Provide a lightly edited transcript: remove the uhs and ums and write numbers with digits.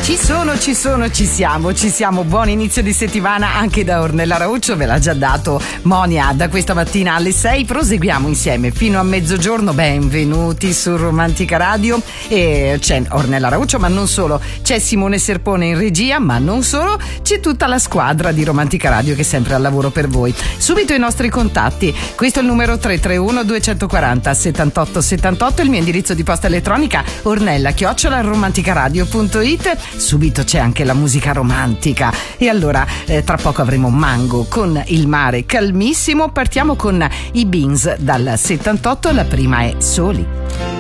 Ci siamo. Buon inizio di settimana anche da Ornella Rauccio, ve l'ha già dato Monia. Da questa mattina alle 6 proseguiamo insieme fino a mezzogiorno. Benvenuti su Romantica Radio. E c'è Ornella Rauccio, ma non solo. C'è Simone Serpone in regia, ma non solo. C'è tutta la squadra di Romantica Radio che è sempre al lavoro per voi. Subito i nostri contatti. Questo è il numero 331 240 78 78, il mio indirizzo di posta elettronica ornella@romanticaradio.it. Subito c'è anche la musica romantica e allora tra poco avremo Mango con Il mare calmissimo. Partiamo con i Beans dal 78, la prima è Soli.